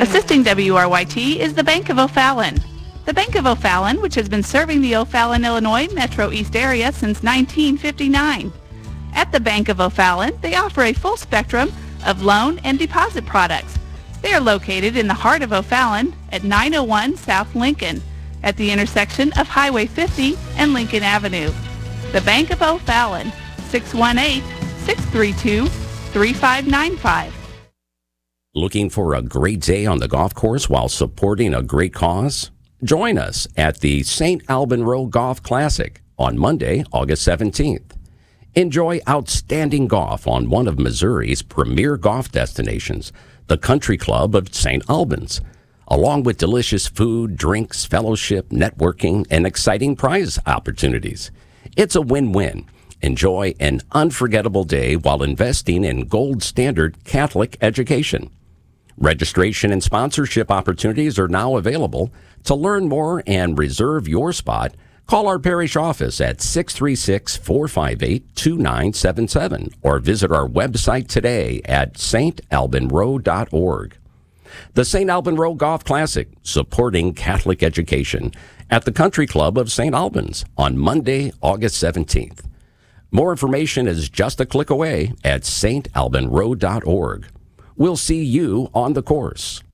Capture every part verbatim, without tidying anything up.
Assisting W R Y T is the Bank of O'Fallon. The Bank of O'Fallon, which has been serving the O'Fallon, Illinois Metro East area since nineteen fifty-nine. At the Bank of O'Fallon, they offer a full spectrum of loan and deposit products. They are located in the heart of O'Fallon at nine oh one South Lincoln, at the intersection of Highway fifty and Lincoln Avenue. The Bank of O'Fallon, six one eight, six three two, three five nine five. Looking for a great day on the golf course while supporting a great cause? Join us at the Saint Alban Road Golf Classic on Monday, August seventeenth. Enjoy outstanding golf on one of Missouri's premier golf destinations, the Country Club of Saint Albans, along with delicious food, drinks, fellowship, networking, and exciting prize opportunities. It's a win-win. Enjoy an unforgettable day while investing in gold standard Catholic education. Registration and sponsorship opportunities are now available. To learn more and reserve your spot, call our parish office at six three six, four five eight, two nine seven seven or visit our website today at s t alban row dot org. The Saint Alban Road Golf Classic, supporting Catholic education at the Country Club of Saint Albans on Monday, August seventeenth. More information is just a click away at s t alban row dot org. We'll see you on the course.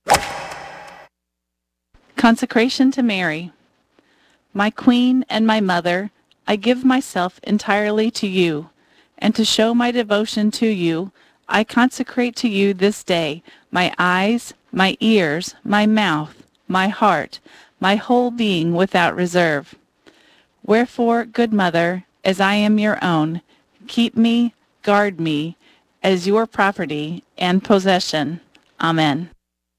Consecration to Mary. My Queen and my Mother, I give myself entirely to you, and to show my devotion to you, I consecrate to you this day my eyes, my ears, my mouth, my heart, my whole being without reserve. Wherefore, good Mother, as I am your own, keep me, guard me, as your property and possession. Amen.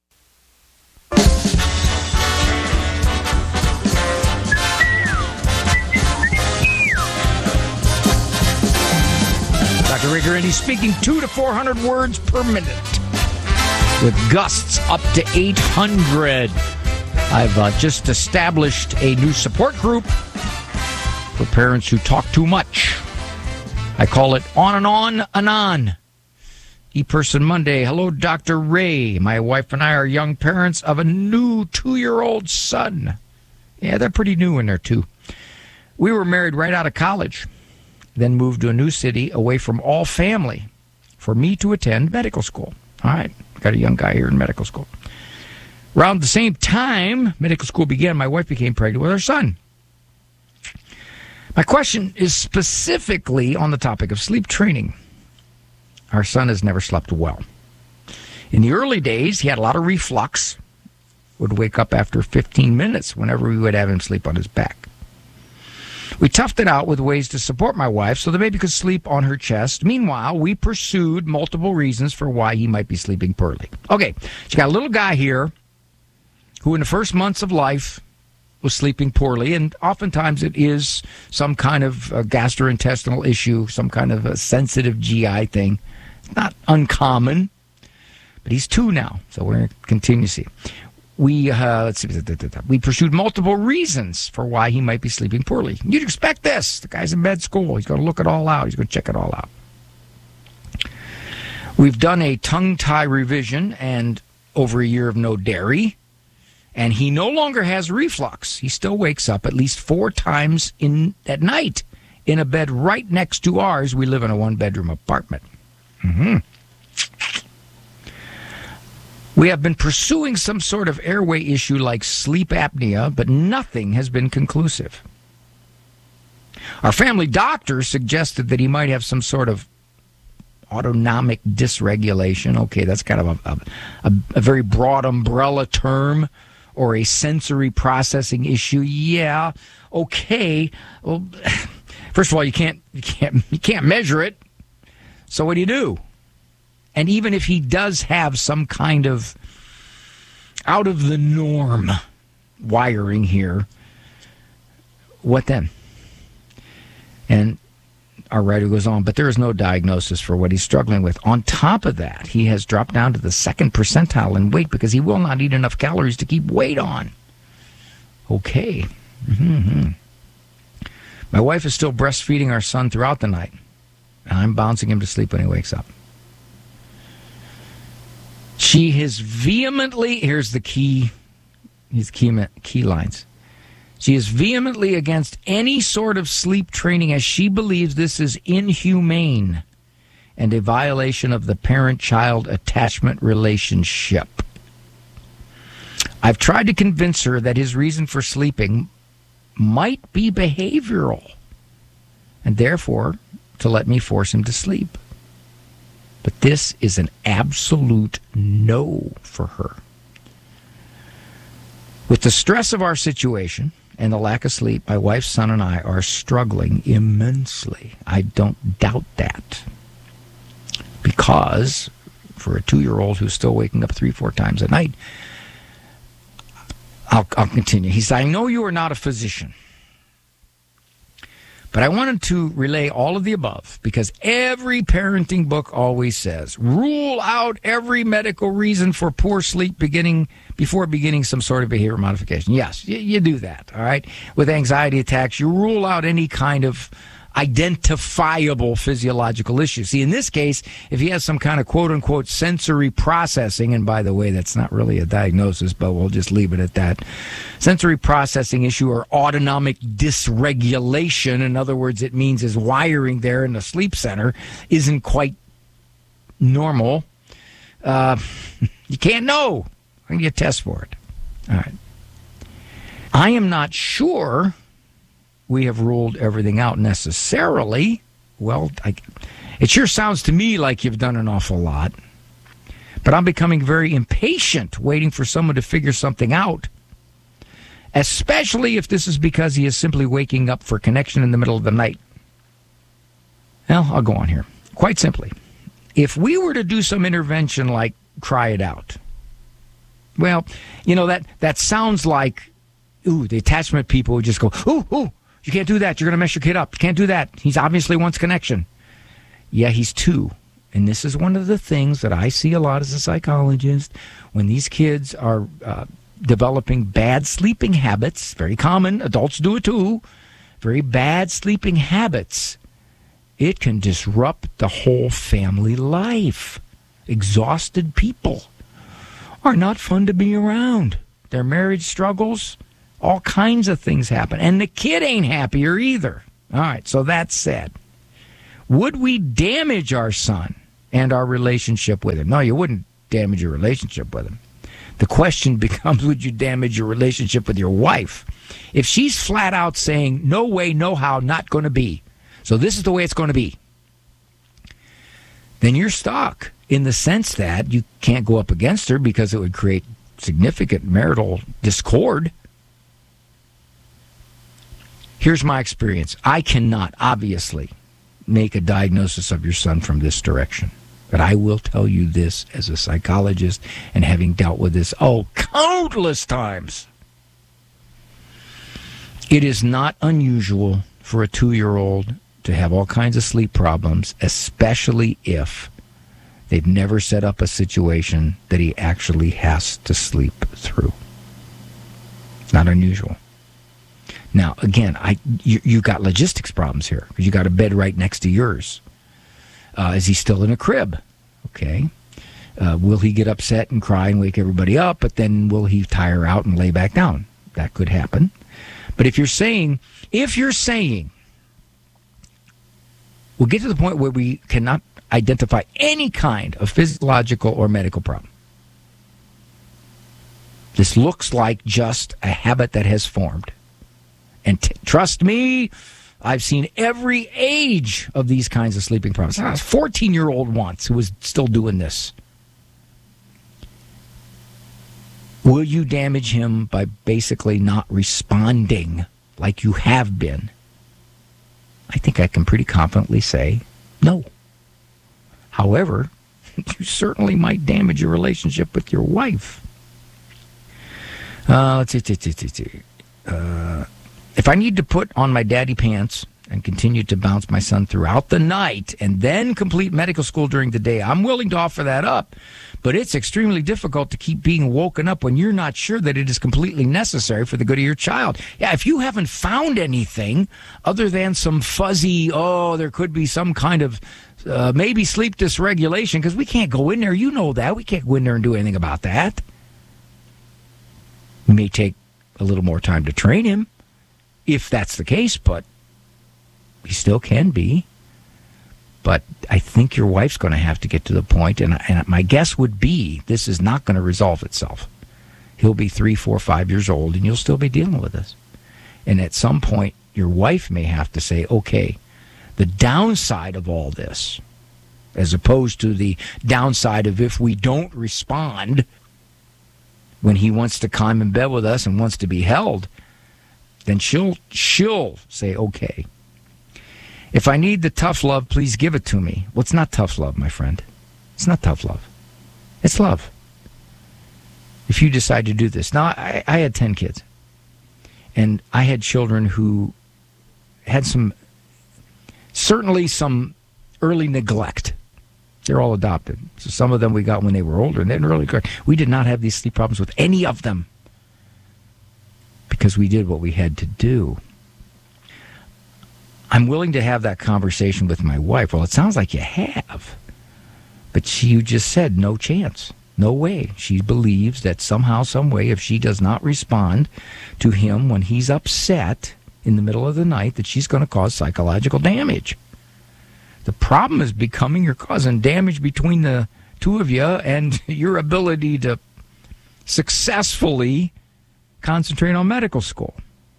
Doctor Ray Guarendi speaking two to four hundred words per minute, with gusts up to eight hundred. I've uh, just established a new support group for parents who talk too much. I call it On and On and On. E-Person Monday. Hello, Doctor Ray. My wife and I are young parents of a new two-year-old son. Yeah, they're pretty new in there, too. We were married right out of college, then moved to a new city away from all family for me to attend medical school. All right, got a young guy here in medical school. Around the same time medical school began, my wife became pregnant with our son. My question is specifically on the topic of sleep training. Our son has never slept well. In the early days, he had a lot of reflux, would wake up after fifteen minutes whenever we would have him sleep on his back. We toughed it out with ways to support my wife so the baby could sleep on her chest. Meanwhile, we pursued multiple reasons for why he might be sleeping poorly. Okay, she got a little guy here who in the first months of life was sleeping poorly, and oftentimes it is some kind of a gastrointestinal issue, some kind of a sensitive G I thing. It's not uncommon, but he's two now, so we're going to continue to see. We, uh, let's see, we pursued multiple reasons for why he might be sleeping poorly. You'd expect this. The guy's in med school. He's going to look it all out. He's going to check it all out. We've done a tongue tie revision and over a year of no dairy, and he no longer has reflux. He still wakes up at least four times in at night in a bed right next to ours. We live in a one-bedroom apartment. Mm-hmm. We have been pursuing some sort of airway issue like sleep apnea, but nothing has been conclusive. Our family doctor suggested that he might have some sort of autonomic dysregulation. Okay, that's kind of a, a, a very broad umbrella term, or a sensory processing issue. Yeah, okay. Well, first of all, you can't you can't you can't measure it. So what do you do? And even if he does have some kind of out of the norm wiring here, what then? And our writer goes on, but there is no diagnosis for what he's struggling with. On top of that, he has dropped down to the second percentile in weight because he will not eat enough calories to keep weight on. Okay. Mm-hmm. My wife is still breastfeeding our son throughout the night, and I'm bouncing him to sleep when he wakes up. She She is vehemently, here's the key, these key, key lines. She is vehemently against any sort of sleep training as she believes this is inhumane and a violation of the parent-child attachment relationship. I've tried to convince her that his reason for sleeping might be behavioral, and therefore to let me force him to sleep. But this is an absolute no for her. With the stress of our situation and the lack of sleep, my wife's son and I are struggling immensely. I don't doubt that. Because for a two-year-old who's still waking up three, four times a night, I'll, I'll continue. He said, I know you are not a physician, but I wanted to relay all of the above because every parenting book always says, rule out every medical reason for poor sleep beginning before beginning some sort of behavior modification. Yes, you, you do that, all right? With anxiety attacks, you rule out any kind of identifiable physiological issue. See, in this case, if he has some kind of quote-unquote sensory processing, and by the way, that's not really a diagnosis, but we'll just leave it at that, sensory processing issue or autonomic dysregulation, in other words, it means his wiring there in the sleep center isn't quite normal, uh, you can't know. I can get a test for it. All right. I am not sure we have ruled everything out necessarily. Well, I, it sure sounds to me like you've done an awful lot. But I'm becoming very impatient waiting for someone to figure something out, especially if this is because he is simply waking up for connection in the middle of the night. Well, I'll go on here. Quite simply, if we were to do some intervention like cry it out, well, you know, that, that sounds like, ooh, the attachment people would just go, ooh, ooh, you can't do that. You're going to mess your kid up. You can't do that. He's obviously wants connection. Yeah, he's two. And this is one of the things that I see a lot as a psychologist. When these kids are uh, developing bad sleeping habits, very common, adults do it too, very bad sleeping habits, it can disrupt the whole family life. Exhausted people are not fun to be around. Their marriage struggles, all kinds of things happen. And the kid ain't happier either. All right, so that said, would we damage our son and our relationship with him? No, you wouldn't damage your relationship with him. The question becomes, would you damage your relationship with your wife? If she's flat out saying, no way, no how, not going to be, so this is the way it's going to be, then you're stuck in the sense that you can't go up against her because it would create significant marital discord. Here's my experience. I cannot, obviously, make a diagnosis of your son from this direction. But I will tell you this as a psychologist and having dealt with this, oh, countless times. It is not unusual for a two-year-old to have all kinds of sleep problems, especially if they've never set up a situation that he actually has to sleep through. It's not unusual. Now, again, I you, you got logistics problems here because you got a bed right next to yours. Uh, is he still in a crib? Okay. Uh, will he get upset and cry and wake everybody up, but then will he tire out and lay back down? That could happen. But if you're saying, if you're saying, we'll get to the point where we cannot identify any kind of physiological or medical problem. This looks like just a habit that has formed. And t- trust me, I've seen every age of these kinds of sleeping problems. I was a fourteen-year-old once who was still doing this. Will you damage him by basically not responding like you have been? I think I can pretty confidently say no. However, you certainly might damage your relationship with your wife. Uh, let's see. Uh, if I need to put on my daddy pants and continue to bounce my son throughout the night and then complete medical school during the day, I'm willing to offer that up. But it's extremely difficult to keep being woken up when you're not sure that it is completely necessary for the good of your child. Yeah, if you haven't found anything other than some fuzzy, oh, there could be some kind of uh, maybe sleep dysregulation, because we can't go in there. You know that. We can't go in there and do anything about that. We may take a little more time to train him, if that's the case, but he still can be. But I think your wife's going to have to get to the point, and, and my guess would be this is not going to resolve itself. He'll be three, four, five years old, and you'll still be dealing with this. And at some point, your wife may have to say, okay, the downside of all this, as opposed to the downside of if we don't respond when he wants to climb in bed with us and wants to be held, then she'll she'll say, okay, if I need the tough love, please give it to me. Well, it's not tough love, my friend. It's not tough love. It's love. If you decide to do this. Now, I, I had ten kids. And I had children who had some, certainly some early neglect. They're all adopted. So some of them we got when they were older, and they're really good. We did not have these sleep problems with any of them because we did what we had to do. I'm willing to have that conversation with my wife. Well, it sounds like you have. But she, you just said no chance. No way. She believes that somehow, some way, if she does not respond to him when he's upset in the middle of the night, that she's going to cause psychological damage. The problem is becoming you're causing damage between the two of you and your ability to successfully concentrate on medical school.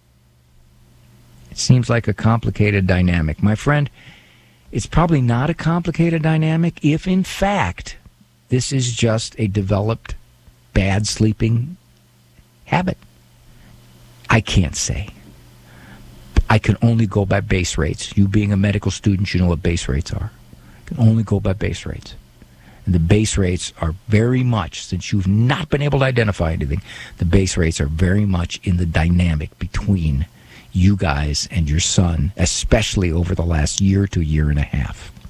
It seems like a complicated dynamic. My friend, it's probably not a complicated dynamic if, in fact, this is just a developed bad sleeping habit. I can't say. I can only go by base rates. You being a medical student, you know what base rates are. I can only go by base rates. And the base rates are very much, since you've not been able to identify anything, the base rates are very much in the dynamic between you guys and your son, especially over the last year to year and a half.